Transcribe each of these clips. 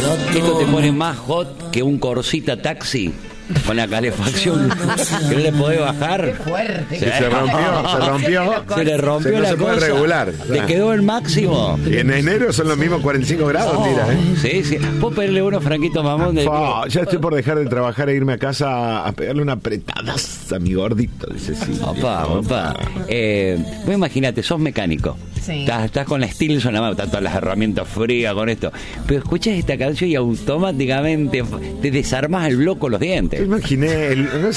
Esto te pone más hot que un Corsita Taxi con la calefacción que no le podés bajar. Qué fuerte. Se rompió. Se le rompió no la se puede cosa. regular. Te quedó el máximo. Y en enero son los mismos 45 grados, tira, Sí, sí. Puedo pedirle uno Franquito Mamón de... Ya estoy por dejar de trabajar e irme a casa a pegarle una apretada a mi gordito, dice sí. Opa. Vos imagínate, sos mecánico. Sí. Estás con la Stilson en la mano, están todas las herramientas frías con esto. Pero escuchás esta canción y automáticamente te desarmás el bloco los dientes. Imaginé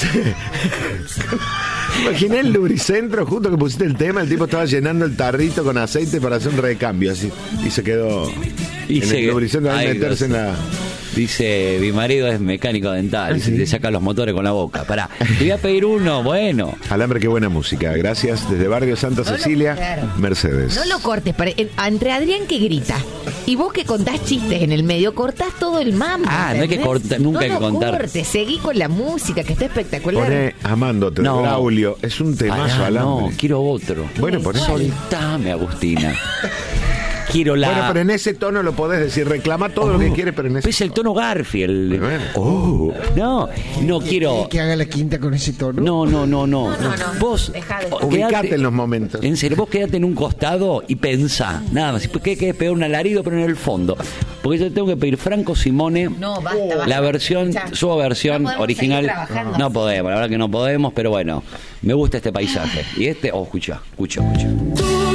Imaginé el lubricentro justo que pusiste el tema, el tipo estaba llenando el tarrito con aceite para hacer un recambio así y se quedó el lubricentro al meterse en la... Dice, mi marido es mecánico dental, y se te saca los motores con la boca. Pará, te voy a pedir uno, bueno. Alambre, qué buena música. Gracias. Desde Barrio Santa Cecilia, claro. Mercedes. No lo cortes. Entre Adrián que grita y vos que contás chistes en el medio, cortás todo el mambo. Ah, no hay que cortar, nunca hay que contar. No cortes, seguí con la música que está espectacular. Poné Amándote, No. Braulio. Es un temazo, Pará, Alambre. no, quiero otro. Bueno, poné. Soltame, Agustina. Quiero la... Bueno, pero en ese tono lo podés decir. Reclama todo lo que quieres, pero en ese Es el tono Garfield. Bueno. No quiero... Que haga la quinta con ese tono. No. Vos Dejá de- Ubicate en los momentos. En serio, vos quedate en un costado y pensá. Nada más. ¿Qué querés pegar un alarido, pero en el fondo? Porque yo tengo que pedir Franco Simone. No, basta. La versión, Ya. su versión No podemos original. seguir trabajando No así. podemos, la verdad que no podemos, pero bueno. Me gusta este paisaje. Y escucha. Tú